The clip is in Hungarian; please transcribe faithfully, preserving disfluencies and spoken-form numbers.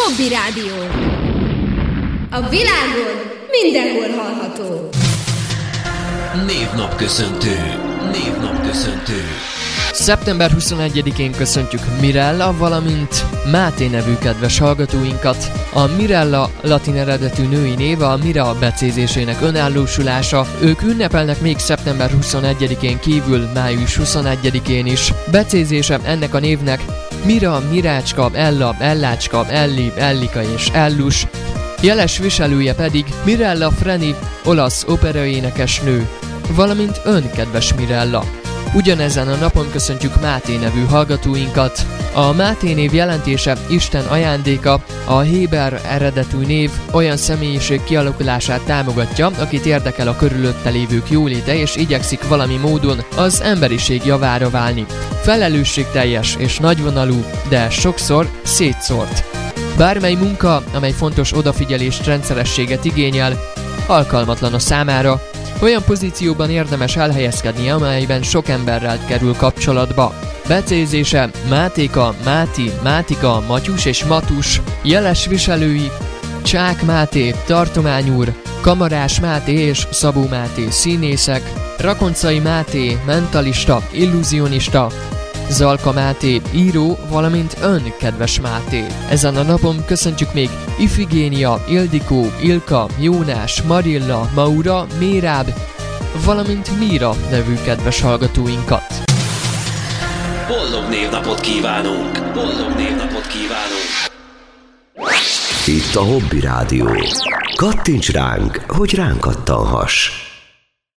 Hobby Rádió. A világon mindenhol hallható. Névnapköszöntő. Névnapköszöntő. szeptember huszonegyedikén köszöntjük Mirella, valamint Máté nevű kedves hallgatóinkat. A Mirella latin eredetű női név a Mira becézésének önállósulása. Ők ünnepelnek még szeptember huszonegyedikén kívül május huszonegyedikén is. Becézése ennek a névnek Mira, Mirácska, Ella, Ellácska, Elli, Ellika és Ellus. Jeles viselője pedig Mirella Freni, olasz operaénekesnő, valamint ön, kedves Mirella. Ugyanezen a napon köszöntjük Máté nevű hallgatóinkat. A Máté név jelentése Isten ajándéka, a héber eredetű név olyan személyiség kialakulását támogatja, akit érdekel a körülötte lévők jóléte és igyekszik valami módon az emberiség javára válni. Felelősségteljes és nagyvonalú, de sokszor szétszórt. Bármely munka, amely fontos odafigyelést, rendszerességet igényel, alkalmatlan a számára. Olyan pozícióban érdemes elhelyezkedni, amelyben sok emberrel kerül kapcsolatba. Becézése Mátéka, Máti, Mátika, Matyus és Matus. Jeles viselői Csák Máté, Tartományúr, Kamarás Máté és Szabó Máté színészek, Rakoncai Máté, mentalista, illúzionista, Zalka Máté, író, valamint ön, kedves Máté. Ezen a napon köszöntjük még Ifigénia, Ildikó, Ilka, Jónás, Marilla, Maura, Méráb, valamint Míra nevű kedves hallgatóinkat. Boldog névnapot kívánunk! Boldog névnapot kívánunk! Itt a Hobby Rádió. Kattints ránk, hogy ránk kattanhass!